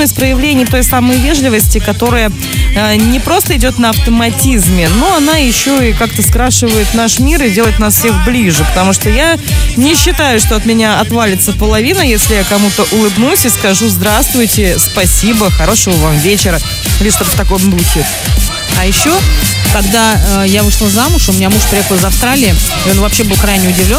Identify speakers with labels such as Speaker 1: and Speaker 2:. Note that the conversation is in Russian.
Speaker 1: из проявлений той самой вежливости, которая не просто идет на автоматизме, но она еще и как-то скрашивает наш мир и делает нас всех ближе. Потому что я не считаю, что от меня отвалится половина, если я кому-то улыбнусь и скажу «здравствуйте», «спасибо», «хорошего вам вечера» или что-то в таком духе.
Speaker 2: А еще, когда я вышла замуж, у меня муж приехал из Австралии, и он вообще был крайне удивлен,